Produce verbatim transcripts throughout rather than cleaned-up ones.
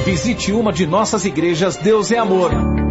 Visite uma de nossas igrejas Deus é Amor.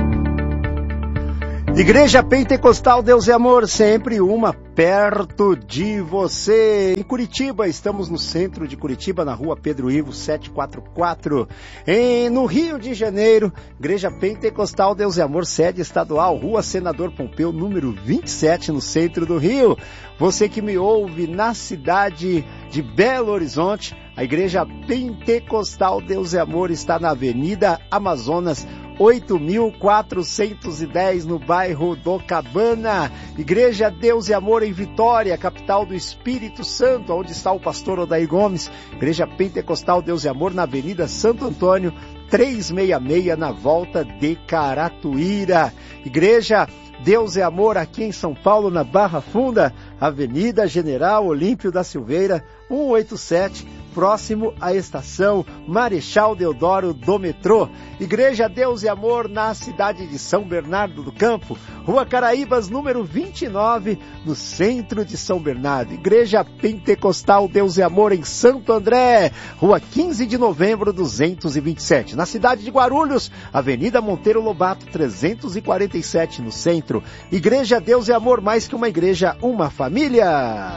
Igreja Pentecostal Deus é Amor, sempre uma perto de você. Em Curitiba, estamos no centro de Curitiba, na rua Pedro Ivo setecentos e quarenta e quatro. Em, no Rio de Janeiro, Igreja Pentecostal Deus é Amor, sede estadual, rua Senador Pompeu, número vinte e sete, no centro do Rio. Você que me ouve na cidade de Belo Horizonte, a Igreja Pentecostal Deus é Amor está na Avenida Amazonas, oito mil quatrocentos e dez, no bairro do Cabana. Igreja Deus e Amor em Vitória, capital do Espírito Santo, onde está o pastor Odair Gomes. Igreja Pentecostal Deus e Amor na Avenida Santo Antônio, trezentos e sessenta e seis, na volta de Caratuíra. Igreja Deus é Amor aqui em São Paulo, na Barra Funda, Avenida General Olímpio da Silveira, cento e oitenta e sete, próximo à estação Marechal Deodoro do metrô. Igreja Deus e Amor na cidade de São Bernardo do Campo, Rua Caraíbas, número vinte e nove, no centro de São Bernardo. Igreja Pentecostal Deus e Amor em Santo André, Rua quinze de novembro, duzentos e vinte e sete. Na cidade de Guarulhos, Avenida Monteiro Lobato, trezentos e quarenta e sete, no centro. Igreja Deus e Amor, mais que uma igreja, uma família.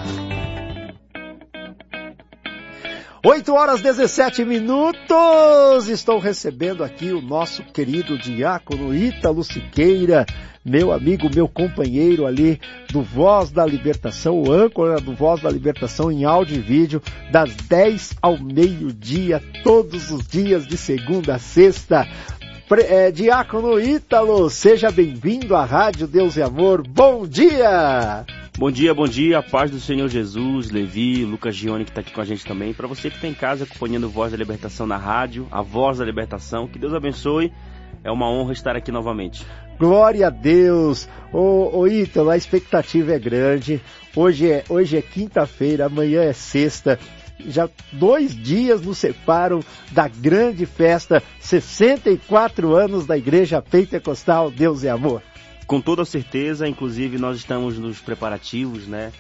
oito horas e dezessete minutos, estou recebendo aqui o nosso querido diácono Ítalo Siqueira, meu amigo, meu companheiro ali do Voz da Libertação, o âncora do Voz da Libertação em áudio e vídeo, das dez ao meio-dia, todos os dias de segunda a sexta. Pre- é, diácono Ítalo, seja bem-vindo à Rádio Deus e Amor, bom dia! Bom dia, bom dia, a paz do Senhor Jesus, Levi, Lucas Gione que está aqui com a gente também. Para você que está em casa acompanhando Voz da Libertação na rádio, a Voz da Libertação, que Deus abençoe, é uma honra estar aqui novamente. Glória a Deus! Ô, ô Ítalo, a expectativa é grande, hoje é, hoje é quinta-feira, amanhã é sexta, já dois dias nos separam da grande festa, sessenta e quatro anos da Igreja Pentecostal Deus é Amor. Com toda certeza, inclusive nós estamos nos preparativos, né?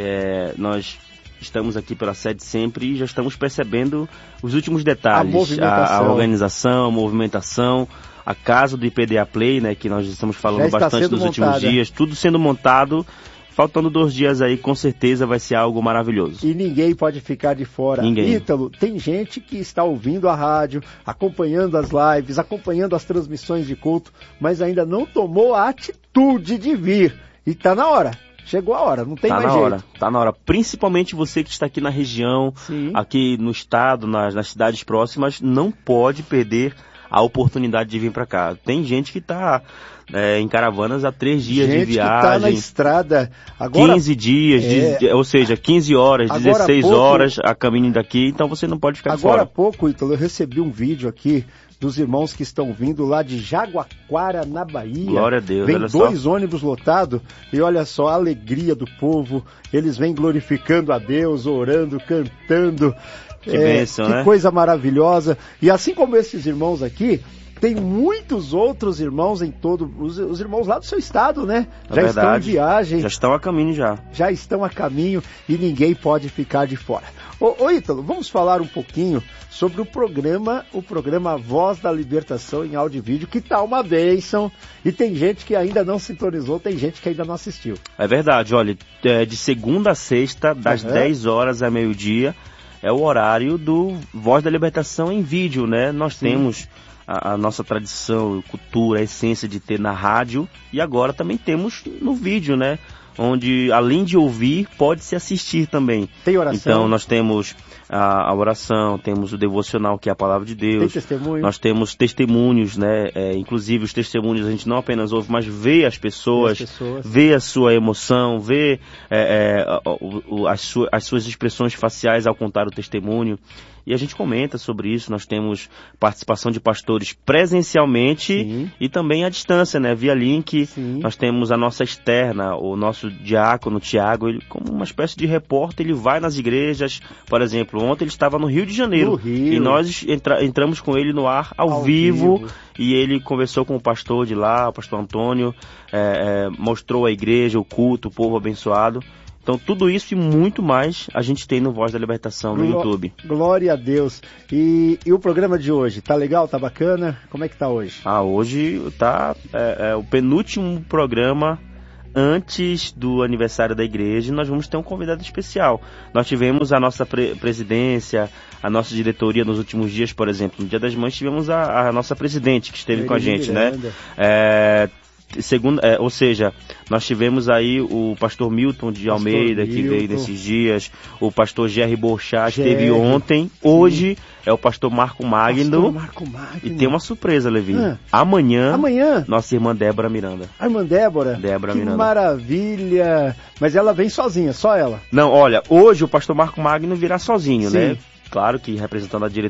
É, nós estamos aqui pela sede sempre e já estamos percebendo os últimos detalhes. A, a, a organização, a movimentação, a casa do I P D A Play, né? Que nós estamos falando bastante nos montada. últimos dias, tudo sendo montado. Faltando dois dias aí, com certeza vai ser algo maravilhoso. E ninguém pode ficar de fora. Ninguém. Ítalo, tem gente que está ouvindo a rádio, acompanhando as lives, acompanhando as transmissões de culto, mas ainda não tomou a atitude de vir. E tá na hora. Chegou a hora, não tem tá mais na jeito. Hora, tá na hora. Principalmente você que está aqui na região, Sim. aqui no estado, nas, nas cidades próximas, não pode perder a oportunidade de vir para cá. Tem gente que está é, em caravanas há três dias gente de viagem. Que tá na estrada. Agora, quinze dias, é, de, ou seja, quinze horas, dezesseis pouco, horas a caminho daqui, então você não pode ficar agora fora. Agora há pouco, Ítalo, eu recebi um vídeo aqui dos irmãos que estão vindo lá de Jaguaquara, na Bahia. Glória a Deus, Vem olha dois só. ônibus lotados e olha só a alegria do povo. Eles vêm glorificando a Deus, orando, cantando. Que é, bênção, que né? coisa maravilhosa. E assim como esses irmãos aqui, tem muitos outros irmãos em todo... Os, os irmãos lá do seu estado, né? É já verdade. estão em viagem. Já estão a caminho já. Já estão a caminho e ninguém pode ficar de fora. Ô, ô Ítalo, vamos falar um pouquinho sobre o programa, o programa Voz da Libertação em áudio e vídeo, que tá uma bênção. E tem gente que ainda não sintonizou, tem gente que ainda não assistiu. É verdade, olha, é de segunda a sexta, das uhum. dez horas a meio-dia, é o horário do Voz da Libertação em vídeo, né? Nós Sim. temos a, a nossa tradição, cultura, a essência de ter na rádio e agora também temos no vídeo, né? Onde além de ouvir, pode-se assistir também. Tem oração? Então nós temos a, a oração, temos o devocional, que é a palavra de Deus. Tem testemunho? Nós temos testemunhos, né? É, inclusive os testemunhos a gente não apenas ouve, mas vê as pessoas, vê, as pessoas. vê a sua emoção, vê é, é, o, o, as, su, as suas expressões faciais ao contar o testemunho. E a gente comenta sobre isso. Nós temos participação de pastores presencialmente Sim. e também à distância, né? Via link. Sim. Nós temos a nossa externa, o nosso diácono, Tiago, ele como uma espécie de repórter, ele vai nas igrejas. Por exemplo, ontem ele estava no Rio de Janeiro. No Rio. E nós entra, entramos com ele no ar ao, ao vivo, vivo. E ele conversou com o pastor de lá, o pastor Antônio, é, é, mostrou a igreja, o culto, o povo abençoado. Então tudo isso e muito mais a gente tem no Voz da Libertação no Gló- YouTube. Glória a Deus. E, e o programa de hoje, tá legal, tá bacana? Como é que tá hoje? Ah, hoje tá é, é, o penúltimo programa antes do aniversário da igreja, e nós vamos ter um convidado especial. Nós tivemos a nossa pre- presidência, a nossa diretoria nos últimos dias, por exemplo, no Dia das Mães tivemos a, a nossa presidente que esteve com a gente, né? É, segundo, é, ou seja, nós tivemos aí o pastor Milton de Pastor Almeida, que Milton. veio nesses dias, o pastor Jerry Borchat Jerry. esteve ontem, hoje é o pastor Marco Magno, Pastor Marco Magno. e tem uma surpresa, Levi. Ah. Amanhã, Amanhã, nossa irmã Débora Miranda. a irmã Débora. Débora que Miranda. maravilha. Mas ela vem sozinha, só ela. Não, olha, hoje o pastor Marco Magno virá sozinho, Sim. né? Claro que representando a diretoria